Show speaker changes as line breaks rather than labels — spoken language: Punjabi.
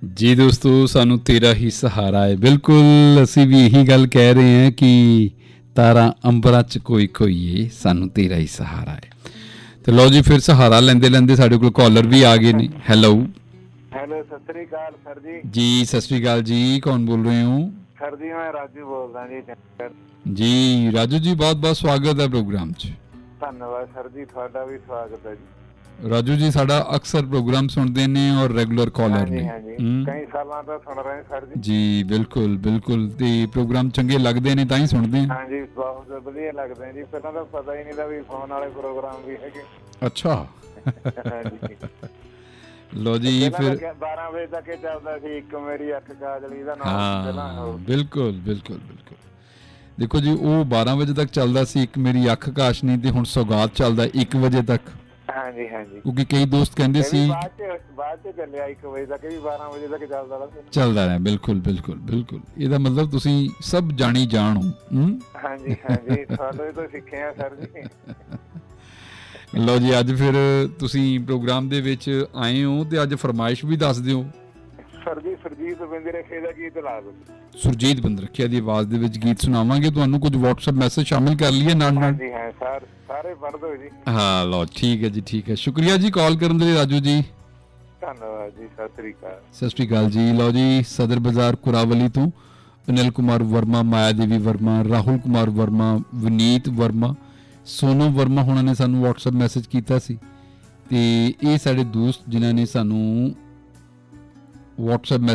ਜੀ ਦੋਸਤੋ, ਸਾਨੂੰ ਤੇਰਾ ਹੀ ਸਹਾਰਾ ਹੈ। ਬਿਲਕੁਲ ਅਸੀਂ ਵੀ ਇਹੀ ਗੱਲ ਕਹਿ ਰਹੇ ਹਾਂ ਕਿ ਤਾਰਾ ਅੰਬਰਾਂ 'ਚ ਕੋਈ ਖੋਈਏ, ਸਾਨੂੰ ਤੇਰਾ ਹੀ ਸਹਾਰਾ ਹੈ। ਤੇ ਲਓ ਜੀ, ਫਿਰ ਸਹਾਰਾ ਲੈਂਦੇ ਲੈਂਦੇ ਸਾਡੇ ਕੋਲ ਕਾਲਰ ਵੀ ਆ ਗਏ ਨੇ। ਹੈਲੋ
ਹੈਲੋ, ਸਤਿ ਸ੍ਰੀ ਅਕਾਲ ਸਰ ਜੀ।
ਜੀ ਸਤਿ ਸ਼੍ਰੀ ਅਕਾਲ ਜੀ, ਕੌਣ ਬੋਲ ਰਹੇ ਹੋ?
ਸਰ ਜੀ ਮੈਂ ਰਾਜੂ ਬੋਲਦਾ ਜੀ।
ਜੀ ਰਾਜੂ ਜੀ, ਬਹੁਤ ਬਹੁਤ ਸਵਾਗਤ ਹੈ ਪ੍ਰੋਗਰਾਮ 'ਚ।
ਧੰਨਵਾਦ ਸਰ ਜੀ, ਤੁਹਾਡਾ ਵੀ ਸਵਾਗਤ ਹੈ ਜੀ।
ਰਾਜੂ ਜੀ ਸਾਡਾ ਅਕਸਰ ਪ੍ਰੋਗਰਾਮ ਸੁਣਦੇ ਨੇ ਔਰ ਰੈਗੂਲਰ ਕਾਲਰ ਨੇ।
ਹਾਂਜੀ, ਕਈ ਸਾਲਾਂ ਤੋਂ ਸੁਣ ਰਹੇ ਸਰ ਜੀ।
ਜੀ ਬਿਲਕੁਲ ਬਿਲਕੁਲ, ਤੇ ਪ੍ਰੋਗਰਾਮ ਚੰਗੇ ਲੱਗਦੇ ਨੇ ਤਾਂ ਹੀ ਸੁਣਦੇ ਹਾਂ।
ਹਾਂਜੀ, ਬਹੁਤ ਵਧੀਆ ਲੱਗਦੇ ਜੀ। ਪਹਿਲਾਂ ਤਾਂ ਪਤਾ ਹੀ ਨਹੀਂ ਦਾ ਵੀ ਫੋਨ ਵਾਲੇ ਪ੍ਰੋਗਰਾਮ ਵੀ ਹੈਗੇ।
ਅੱਛਾ
ਹਾਂਜੀ,
ਲੋ ਜੀ, ਫਿਰ
12 ਵਜੇ ਤੱਕ ਇਹ ਚੱਲਦਾ ਸੀ ਇੱਕ ਮੇਰੀ ਅੱਖ ਕਾਜਲੀ ਦਾ ਨਾਮ।
ਹਾਂ ਬਿਲਕੁਲ ਬਿਲਕੁਲ ਬਿਲਕੁਲ। ਦੇਖੋ ਜੀ, ਉਹ 12 ਵਜੇ ਤੱਕ ਚੱਲਦਾ ਸੀ ਇੱਕ ਮੇਰੀ ਅੱਖ ਕਾਸ਼ਨੀ, ਤੇ ਹੁਣ ਸੌਗਾਤ ਚੱਲਦਾ 1 ਵਜੇ ਤੱਕ।
ਹਾਂਜੀ ਹਾਂਜੀ,
ਕਿਉਂਕਿ ਕਈ ਦੋਸਤ ਕਹਿੰਦੇ ਸੀ
ਬਾਅਦ ਚ ਚੱਲਿਆ 1 ਵਜੇ ਤੱਕ, ਵੀ 12 ਵਜੇ ਤੱਕ
ਚੱਲਦਾ ਰਿਹਾ। ਬਿਲਕੁਲ ਬਿਲਕੁਲ ਬਿਲਕੁਲ, ਇਹਦਾ ਮਤਲਬ ਤੁਸੀਂ ਸਭ ਜਾਣੀ ਜਾਣ ਹੋ।
ਹਾਂਜੀ ਹਾਂਜੀ, ਤੁਹਾਡੇ ਤੋਂ ਸਿੱਖਿਆ ਸਰ ਜੀ।
ਲਓ ਜੀ, ਅੱਜ ਫਿਰ ਤੁਸੀਂ ਪ੍ਰੋਗਰਾਮ ਦੇ ਵਿੱਚ ਆਏ ਹੋ ਤੇ ਅੱਜ ਫਰਮਾਇਸ਼ ਵੀ ਦੱਸ ਦਿਓ।
ਸਰ ਜੀ, ਸੁਰਜੀਤ ਬਿੰਦਰਖੇ ਦਾ ਗੀਤ ਲਾ ਦਿਓ।
ਸੁਰਜੀਤ ਬਿੰਦਰਖੇ ਦੀ ਆਵਾਜ਼ ਦੇ ਵਿੱਚ ਗੀਤ ਸੁਣਾਵਾਂਗੇ ਤੁਹਾਨੂੰ। ਕੁਝ WhatsApp ਮੈਸੇਜ ਸ਼ਾਮਿਲ ਕਰ ਲਈਏ ਨਾਲ ਨਾਲ।
ਹਾਂਜੀ ਹਾਂ ਸਰ, ਸਾਰੇ ਪੜ੍ਹ ਦਿਓ ਜੀ।
ਹਾਂ ਲਓ, ਠੀਕ ਹੈ ਜੀ, ਠੀਕ ਹੈ। ਸ਼ੁਕਰੀਆ ਜੀ ਕਾਲ ਕਰਨ ਦੇ ਲਈ ਰਾਜੂ ਜੀ।
ਧੰਨਵਾਦ ਜੀ, ਸਤਿ ਸ੍ਰੀ ਅਕਾਲ।
ਸਤਿ ਸ਼੍ਰੀ ਅਕਾਲ ਜੀ। ਲਓ ਜੀ, ਸਦਰ ਬਾਜ਼ਾਰ ਕੁਰਾਵਲੀ ਤੋਂ ਅਨਿਲ ਕੁਮਾਰ ਵਰਮਾ, ਮਾਇਆ ਦੇਵੀ ਵਰਮਾ, ਰਾਹੁਲ ਕੁਮਾਰ ਵਰਮਾ, ਵਿਨੀਤ ਵਰਮਾ, ਸੋਨਮ ਵਰਮਾ ਹੋਣਾ ਨੇ ਸਾਨੂੰ WhatsApp ਮੈਸੇਜ ਕੀਤਾ ਸੀ। ਤੇ ਇਹ ਸਾਡੇ ਦੋਸਤ ਜਿਨ੍ਹਾਂ ਨੇ ਸਾਨੂੰ WhatsApp